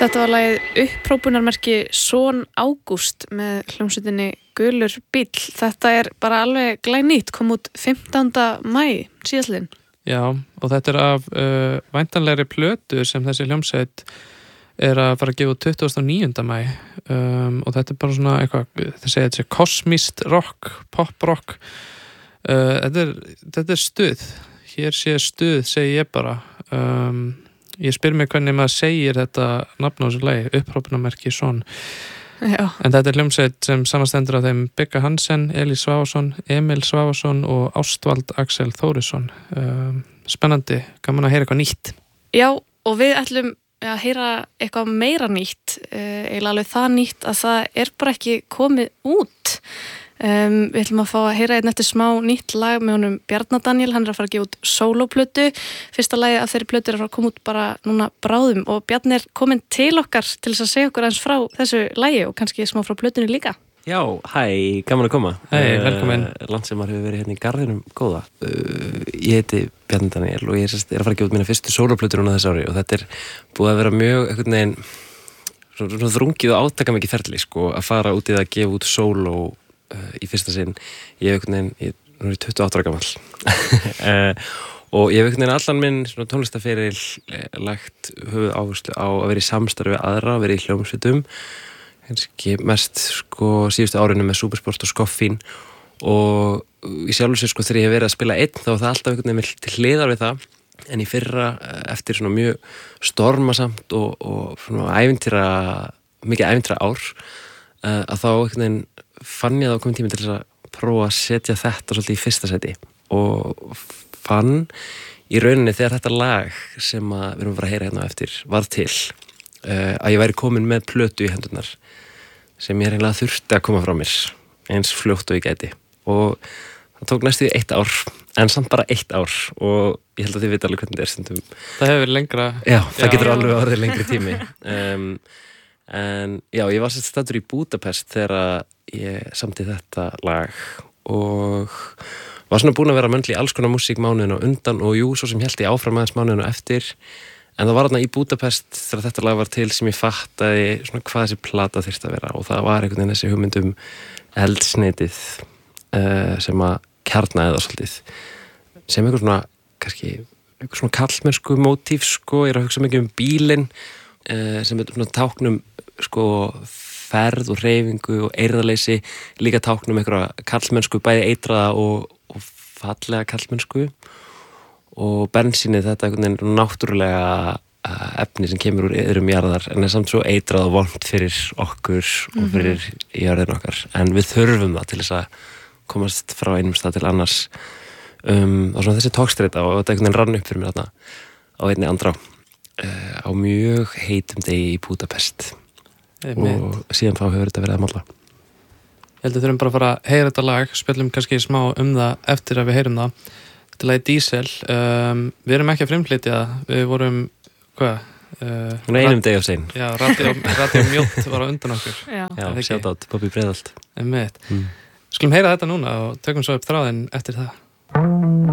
Þetta var lagið Upphrópunarmerki Son Ágúst með hljómsveitinni Gulur bíll. Þetta bara alveg glænýtt, kom út 15. maí síðastliðinn. Já, og þetta af væntanlegri plötu sem þessi hljómsveit að fara að gefa út 29. maí og þetta bara svona eitthvað, þeir segja þetta kosmískt rock, pop rock. Þetta stuð. Hér sé stuð, segi ég bara. Ég spyr mig hvernig maður segir þetta nafn á þessu lagi, Upphrópunarmerki Son. Já. En þetta hljómsveit sem samanstendur af þeim Bigga Hansen, Elís Svavarsson, Emil Svavarsson og Ástvald Axel Þórisson. Spennandi, gaman að heyra eitthvað nýtt. Já, og við ætlum að heyra eitthvað meira nýtt, eiginlega alveg það nýtt að það bara ekki komið út. Við ætlum að fá að heyra einn eftir smá nýtt lag með honum Bjarna Daniel, hann að fara að gefa út sólóplötu. Fyrsta lagi af þeirri plötu að fara að koma út bara núna bráðum og Bjarni komin til okkar til þess að segja okkur aðeins frá þessu lagi og kannski smá frá plötunni líka. Já, hæ, gaman að koma. Hæ, velkomin. Land sem maður hefur verið hérna í garðinum góða. Ég heiti Bjarni Daniel og ég að fara að gefa út mína fyrstu sólóplötu núna þess ári og þetta búið að vera mjög einhvern veginn svona þrungið og átakamikið ferli sko, að fara út í það að gefa út sóló í fyrsta sinn. Ég er 28 ára gamall og ég hef allan minn tónlistaferil lagt höfuð áherslu á að vera í samstarfi við aðra, að vera í hljómsveitum, kannski mest sko síðustu árinu með Supersport og Skoffín og í sjálfu sér sko þegar ég hef verið að spila einn þá var það alltaf einhvern veginn til hliðar við það, en í fyrra eftir svona mjög stormasamt og svona mikið ævintýra ár að þá einhvern veginn fann ég þá komið tími til þess að prófa að setja þetta svolítið í fyrsta seti og fann í rauninni þegar þetta lag sem við erum að fara að heyra hérna eftir var til að ég væri komin með plötu í hendurnar sem ég eiginlega þurfti að koma frá mér eins fljótt og ég gæti og það tók næstu 1 ár en samt bara 1 ár og ég held að þið vita alveg hvernig þetta stundum. Það hefur verið lengra. Já, það getur alveg orðið lengri tími en já, ég var staddur í Budapest þegar ég samti þetta lag og var svona búin að vera möndli í alls konar músík mánuðin og undan og jú, svo sem held ég áfram aðeins mánuðin og eftir en það var þarna í Budapest þegar þetta lag var til sem ég fattaði svona hvað þessi plata þyrfti að vera og það var einhvern veginn þessi hugmynd eldsneytið sem að kjarnaði það svolítið sem einhver svona, kannski einhver svona kallmennsku mótíf sko, ég að hugsa mikið bílinn sem svona táknum sko ferð og hreyfingu og eirðarleysi líka táknum einhverja kallmennsku bæði eitraða og fallega kallmennsku og bensínið þetta einhvern veginn náttúrulega efni sem kemur úr iðrum jarðar en samt svo eitrað og vont fyrir okkur og fyrir jarðin okkar en við þurfum það til þess að komast frá einum stað til annars og svona þessi tókstreita og þetta einhvern veginn rann upp fyrir mér þarna á einni andrá á mjög heitum degi í Budapest og síðan þá hefur þetta verið að mála. Ég held að þurfum bara að fara að heyra þetta lag, spjallum kannski smá það eftir að við heyrum það. Þetta lagi Diesel, við erum ekki að frumflytja það, við vorum, einum degi á sein. Já, Radio Mjótt var á undan okkur. Já, shout out, Bobby Breiðholt. Skulum heyra þetta núna og tökum svo upp þráðinn eftir það.